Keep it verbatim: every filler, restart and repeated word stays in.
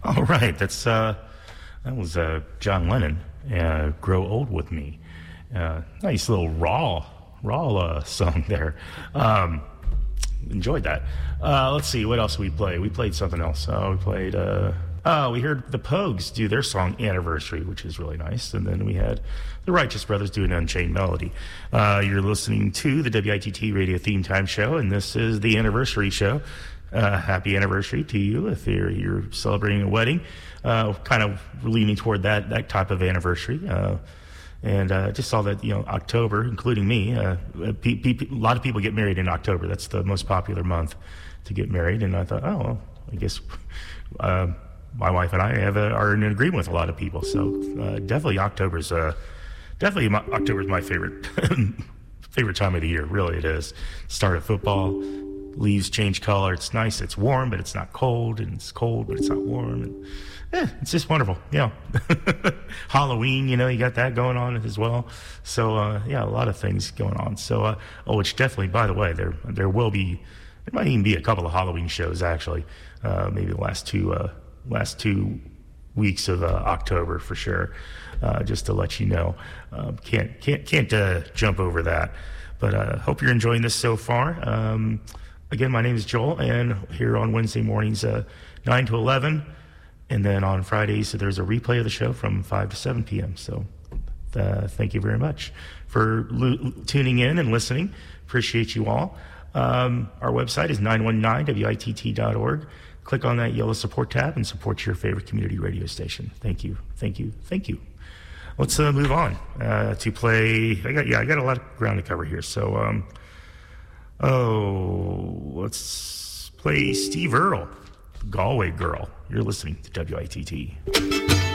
All right, that's uh, that was uh, John Lennon. Uh, "Grow Old with Me." Uh, nice little raw, raw uh, song there. Um, enjoyed that. Uh, let's see, what else we play? We played something else. Uh, we played. Uh, oh, we heard the Pogues do their song "Anniversary," which is really nice, and then we had the Righteous Brothers do an Unchained Melody. Uh, you're listening to the W I T T Radio Theme Time Show, and this is the Anniversary Show. Uh, happy anniversary to you if you're, you're celebrating a wedding. Uh, kind of leaning toward that that type of anniversary. Uh, and uh, just saw that, you know, October, including me, uh, pe- pe- a lot of people get married in October. That's the most popular month to get married. And I thought, oh, well, I guess uh, my wife and I have a, are in agreement with a lot of people. So uh, definitely October's uh, definitely my, October's my favorite favorite time of the year. Really, it is. Start of football. Leaves change color. It's nice. It's warm, but it's not cold, and it's cold, but it's not warm. And yeah, it's just wonderful. Yeah. Halloween, you know, you got that going on as well. So uh, yeah, a lot of things going on. So uh, oh, which definitely, by the way, there there will be, there might even be a couple of Halloween shows actually. Uh, maybe the last two uh, last two weeks of uh, October for sure. Uh, just to let you know, uh, can't can't can't uh, jump over that. But uh, hope you're enjoying this so far. Um, Again, my name is Joel, and here on Wednesday mornings, uh, nine to eleven, and then on Fridays, so there's a replay of the show from five to seven p.m. So uh, thank you very much for lo- tuning in and listening. Appreciate you all. Um, our website is nine one nine W I T T dot org. Click on that yellow support tab and support your favorite community radio station. Thank you, thank you, thank you. Let's uh, move on uh, to play. I got yeah, I got a lot of ground to cover here, so. Um, Oh, let's play Steve Earle, Galway Girl. You're listening to W I T T.